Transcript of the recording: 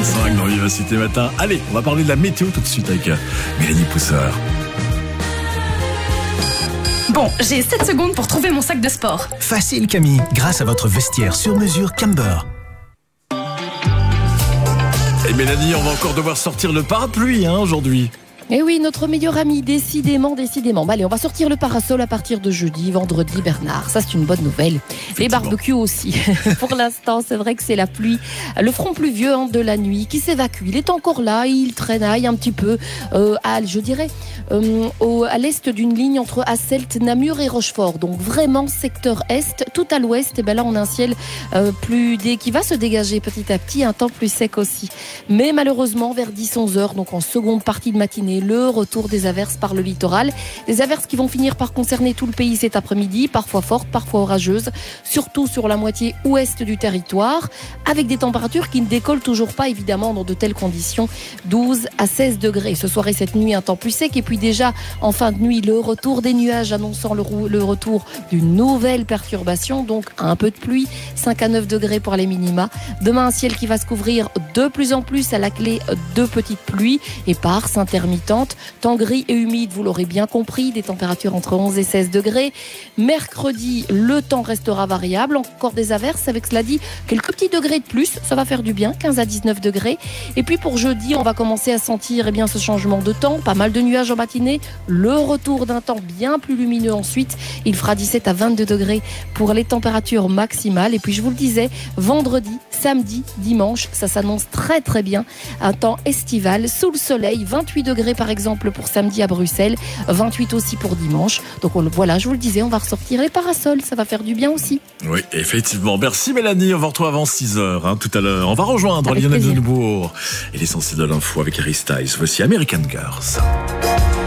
6h55 dans Vivacité Matin. Allez, on va parler de la météo tout de suite avec Mélanie Pousseur. Bon, j'ai 7 secondes pour trouver mon sac de sport. Facile Camille, grâce à votre vestiaire sur mesure Camber. Et Mélanie, on va encore devoir sortir le parapluie aujourd'hui. Eh oui, notre meilleur ami, décidément. Bah, allez, on va sortir le parasol à partir de jeudi, vendredi, Bernard. Ça, c'est une bonne nouvelle. Les barbecues aussi. Pour l'instant, c'est vrai que c'est la pluie, le front pluvieux de la nuit qui s'évacue. Il est encore là, il traînaille un petit peu, à l'est d'une ligne entre Asselt, Namur et Rochefort. Donc vraiment, secteur est, tout à l'ouest. Et ben là, on a un ciel qui va se dégager petit à petit, un temps plus sec aussi. Mais malheureusement, vers 10-11 heures, donc en seconde partie de matinée, le retour des averses par le littoral. Des averses qui vont finir par concerner tout le pays cet après-midi, parfois fortes, parfois orageuses, surtout sur la moitié ouest du territoire, avec des températures qui ne décollent toujours pas évidemment dans de telles conditions. 12 à 16 degrés ce soir et cette nuit, un temps plus sec. Et puis déjà en fin de nuit, le retour des nuages annonçant le retour d'une nouvelle perturbation, donc un peu de pluie, 5 à 9 degrés pour les minima. Demain, un ciel qui va se couvrir de plus en plus, à la clé de petites pluies éparses, intermittentes. Temps gris et humide, vous l'aurez bien compris, des températures entre 11 et 16 degrés. Mercredi, le temps restera variable, encore des averses, avec cela dit quelques petits degrés de plus, ça va faire du bien, 15 à 19 degrés. Et puis pour jeudi, on va commencer à sentir ce changement de temps, pas mal de nuages en matinée, le retour d'un temps bien plus lumineux ensuite. Il fera 17 à 22 degrés pour les températures maximales. Et puis je vous le disais, vendredi, samedi, dimanche, ça s'annonce très très bien, un temps estival, sous le soleil, 28 degrés par exemple pour samedi à Bruxelles, 28 aussi pour dimanche. Donc voilà, je vous le disais, on va ressortir les parasols, ça va faire du bien aussi. Oui, effectivement. Merci Mélanie, on va retrouver avant 6h tout à l'heure. On va rejoindre Lionel Denebourg et l'essentiel de l'info avec Harry Styles. Voici American Girls.